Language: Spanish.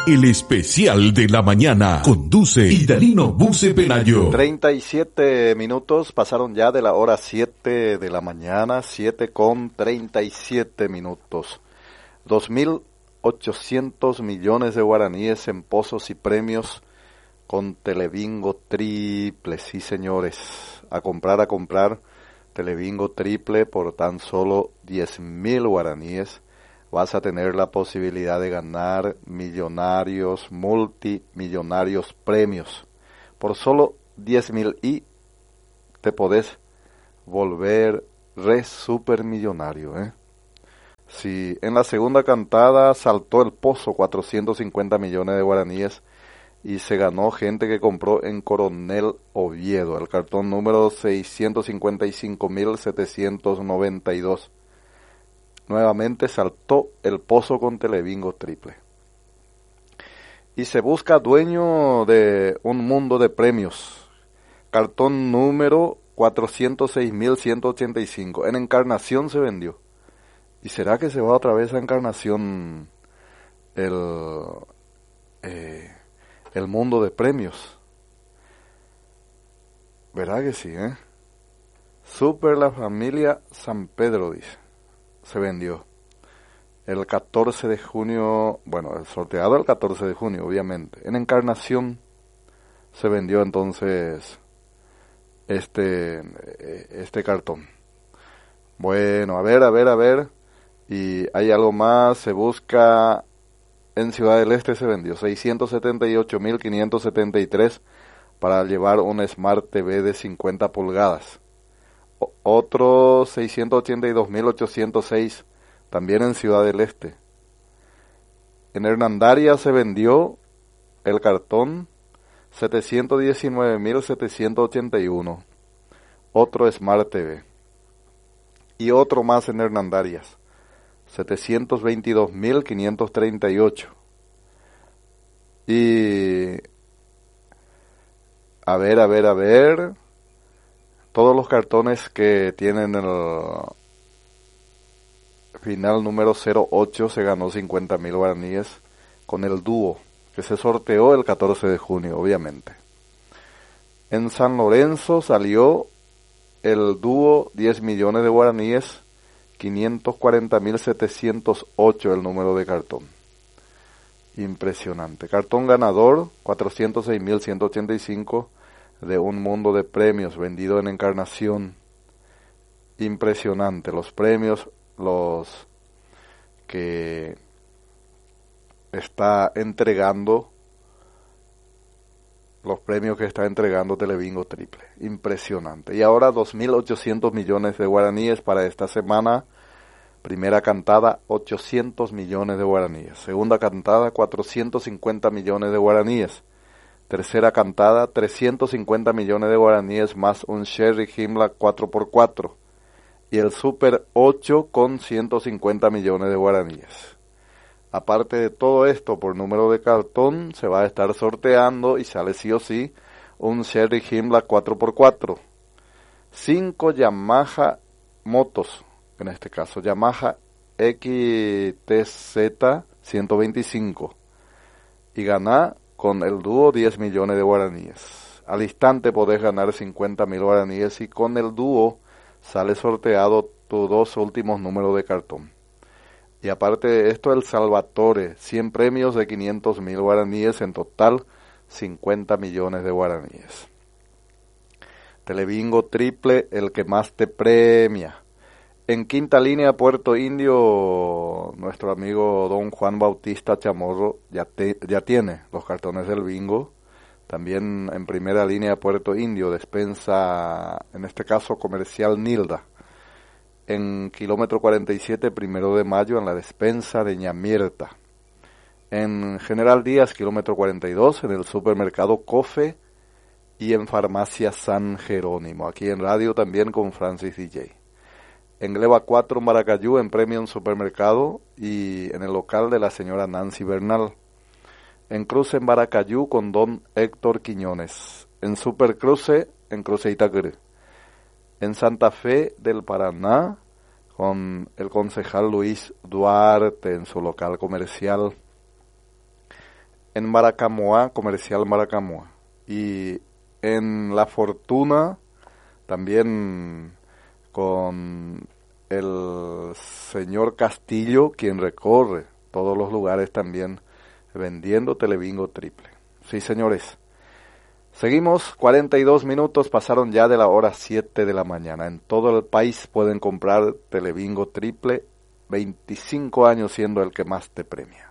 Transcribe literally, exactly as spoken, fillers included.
El especial de la mañana. Conduce Idalino Buce Pelayo. treinta y siete minutos pasaron ya de la hora siete de la mañana, siete con treinta y siete minutos. dos mil ochocientos millones de guaraníes en pozos y premios con Telebingo triple, sí señores. A comprar, a comprar Telebingo triple por tan solo diez mil guaraníes. Vas a tener la posibilidad de ganar millonarios, multimillonarios premios. Por solo diez mil y te podés volver re supermillonario, ¿eh? Si en la segunda cantada saltó el pozo cuatrocientos cincuenta millones de guaraníes y se ganó gente que compró en Coronel Oviedo, el cartón número seiscientos cincuenta y cinco mil setecientos noventa y dos. Nuevamente saltó el pozo con Telebingo triple. Y se busca dueño de un mundo de premios. Cartón número cuatrocientos seis mil ciento ochenta y cinco. En Encarnación se vendió. ¿Y será que se va otra vez a Encarnación el, eh, el mundo de premios? ¿Verdad que sí, eh? Super la familia San Pedro, dice. Se vendió el catorce de junio, bueno, el sorteado el catorce de junio, obviamente. En Encarnación se vendió entonces este este cartón. Bueno, a ver, a ver, a ver. Y hay algo más, se busca en Ciudad del Este, se vendió seiscientos setenta y ocho mil quinientos setenta y tres para llevar un Smart T V de cincuenta pulgadas. Otro seiscientos ochenta y dos mil ochocientos seis, también en Ciudad del Este. En Hernandaria se vendió el cartón setecientos diecinueve mil setecientos ochenta y uno, otro Smart T V. Y otro más en Hernandarias, setecientos veintidós mil quinientos treinta y ocho. Y a ver, a ver, a ver... Todos los cartones que tienen el final número cero ocho se ganó cincuenta mil guaraníes con el dúo, que se sorteó el catorce de junio, obviamente. En San Lorenzo salió el dúo diez millones de guaraníes, quinientos cuarenta mil setecientos ocho el número de cartón. Impresionante. Cartón ganador, cuatrocientos seis mil ciento ochenta y cinco. De un mundo de premios vendido en Encarnación. Impresionante los premios, los que está entregando, los premios que está entregando Telebingo triple. Impresionante. Y ahora dos mil ochocientos millones de guaraníes para esta semana. Primera cantada, ochocientos millones de guaraníes. Segunda cantada, cuatrocientos cincuenta millones de guaraníes. Tercera cantada, trescientos cincuenta millones de guaraníes más un Sherry Himmler cuatro por cuatro. Y el Super ocho con ciento cincuenta millones de guaraníes. Aparte de todo esto, por número de cartón, se va a estar sorteando y sale sí o sí un Sherry Himmler cuatro por cuatro. Cinco Yamaha motos, en este caso Yamaha X T Z ciento veinticinco. Y ganar con el dúo diez millones de guaraníes. Al instante podés ganar cincuenta mil guaraníes y con el dúo sale sorteado tus dos últimos números de cartón. Y aparte de esto, el Salvatore, cien premios de quinientos mil guaraníes, en total cincuenta millones de guaraníes. Telebingo triple, el que más te premia. En quinta línea, Puerto Indio, nuestro amigo don Juan Bautista Chamorro ya, te, ya tiene los cartones del bingo. También en primera línea, Puerto Indio, despensa, en este caso comercial Nilda. En kilómetro cuarenta y siete, primero de mayo, en la despensa de Ñamirta. En General Díaz, kilómetro cuarenta y dos, en el supermercado Cofe. Y en farmacia San Jerónimo. Aquí en radio también con Francis D J. En Gleba cuatro, Maracayú, en Premium Supermercado y en el local de la señora Nancy Bernal. En Cruce, en Maracayú, con don Héctor Quiñones. En Supercruce, en Cruce Itagüí. En Santa Fe del Paraná, con el concejal Luis Duarte en su local comercial. en Maracamoa, Comercial Maracamoa. Y en La Fortuna, también con el señor Castillo, quien recorre todos los lugares también vendiendo Telebingo triple. Sí, señores. Seguimos, cuarenta y dos minutos pasaron ya de la hora siete de la mañana. En todo el país pueden comprar Telebingo triple, veinticinco años siendo el que más te premia.